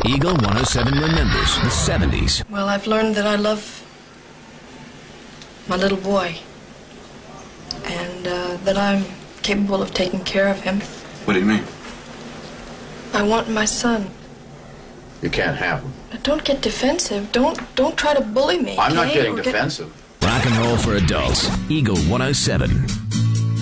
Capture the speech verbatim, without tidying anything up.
Eagle one oh seven remembers the seventies. Well, I've learned that I love my little boy, and uh, that I'm capable of taking care of him. What do you mean? I want my son. You can't have him. Now, don't get defensive. Don't don't try to bully me. I'm not okay? getting Or defensive. Rock and roll for adults. Eagle one oh seven.